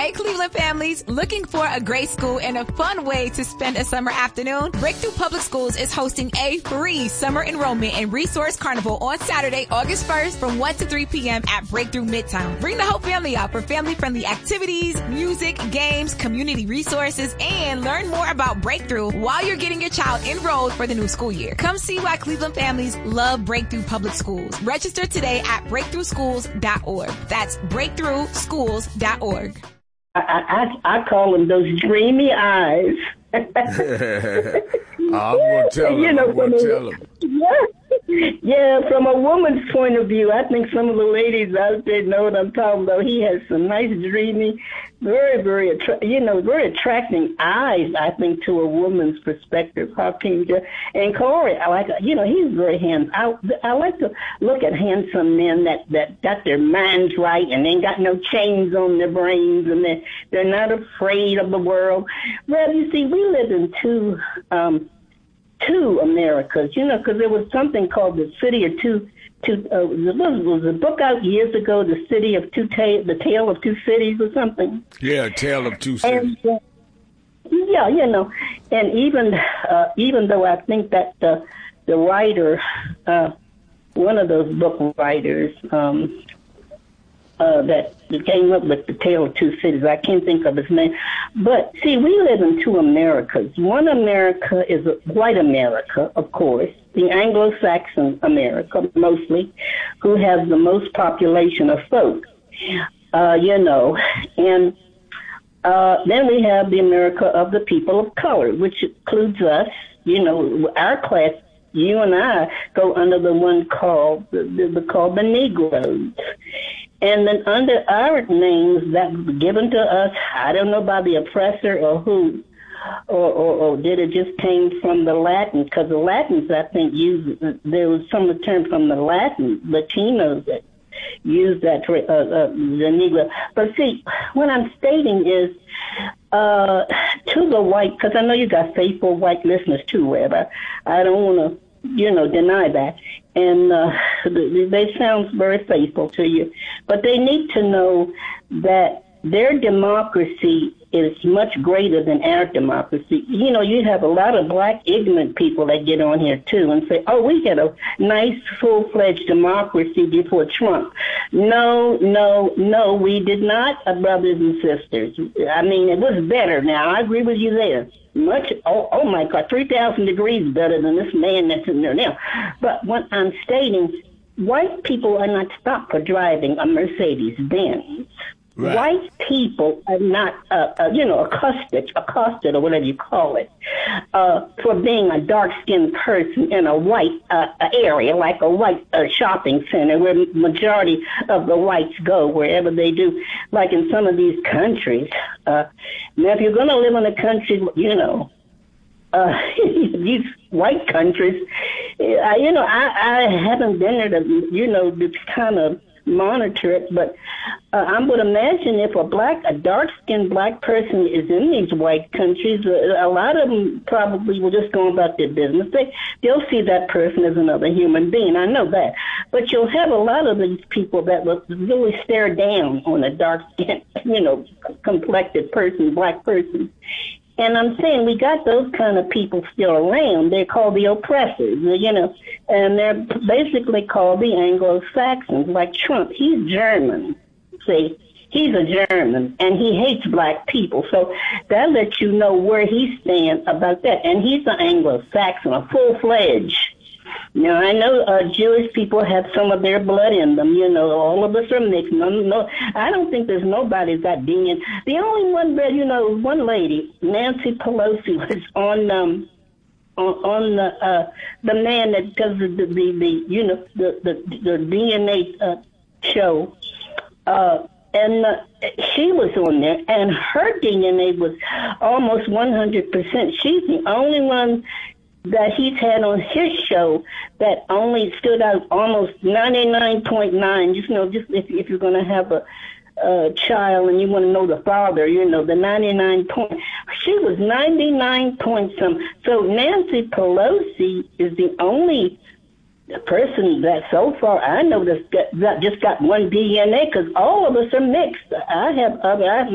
Hey, Cleveland families, looking for a great school and a fun way to spend a summer afternoon? Breakthrough Public Schools is hosting a free summer enrollment and resource carnival on Saturday, August 1st from 1 to 3 p.m. at Breakthrough Midtown. Bring the whole family out for family-friendly activities, music, games, community resources, and learn more about Breakthrough while you're getting your child enrolled for the new school year. Come see why Cleveland families love Breakthrough Public Schools. Register today at breakthroughschools.org. That's breakthroughschools.org. I call them those dreamy eyes. I'm going to tell them. Yeah, from a woman's point of view, I think some of the ladies out there know what I'm talking about. He has some nice, dreamy, very attracting eyes, I think, to a woman's perspective. And Corey, he's very handsome. I like to look at handsome men that got their minds right and ain't got no chains on their brains and they're not afraid of the world. Well, you see, we live in two Americas, because there was something called the City of there was a book out years ago, The Tale of Two Cities or something. Yeah, Tale of Two Cities. And, and even though I think that the writer, one of those book writers, that came up with the Tale of Two Cities. I can't think of his name. But, see, we live in two Americas. One America is white America, of course, the Anglo-Saxon America, mostly, who has the most population of folks, and then we have the America of the people of color, which includes us, our class. You and I go under the one called the Negroes. And then under our names that were given to us, I don't know by the oppressor or who, or did it just came from the Latin? Because the Latins, I think, there was some term from the Latinos that used that, the Negro. But see, what I'm stating is, to the white, because I know you got faithful white listeners too, Webb. I don't want to, deny that. And they sound very faithful to you. But they need to know that their democracy is much greater than our democracy. You have a lot of black ignorant people that get on here too and say, oh, we had a nice full-fledged democracy before Trump. No, we did not, brothers and sisters. I mean, it was better now. I agree with you there. Much, oh my God, 3,000 degrees better than this man that's in there now. But what I'm stating, white people are not stopped for driving a Mercedes-Benz. Right. White people are not, accosted or whatever you call it, for being a dark-skinned person in a white area, like a white shopping center where the majority of the whites go, wherever they do, like in some of these countries. Now, if you're going to live in a country, these white countries, I haven't been there to, to kind of monitor it, but I would imagine if a dark-skinned black person is in these white countries, a lot of them probably will just go about their business. They'll see that person as another human being. I know that. But you'll have a lot of these people that will really stare down on a dark-skinned, complected person, black person. And I'm saying we got those kind of people still around. They're called the oppressors, and they're basically called the Anglo-Saxons, like Trump. He's German. See, he's a German, and he hates black people. So that lets you know where he stands about that. And he's an Anglo-Saxon, a full-fledged. Now, I know Jewish people have some of their blood in them. All of us are mixed. No, I don't think there's nobody that DNA. The only one, one lady, Nancy Pelosi, was on the man that does the DNA show, and she was on there, and her DNA was almost 100%. She's the only one that he's had on his show that only stood out almost 99.9. Just if you're going to have a child and you want to know the father, the 99 point. She was 99 point some. So Nancy Pelosi is the only person that so far I know that just got one DNA, because all of us are mixed. I have